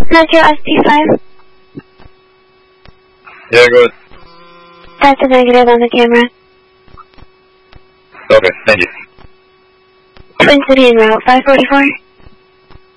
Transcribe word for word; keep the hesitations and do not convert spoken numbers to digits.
Metro S P five. Yeah, go ahead. That's a negative on the camera. Okay, thank you. Twin City en route, five forty-four.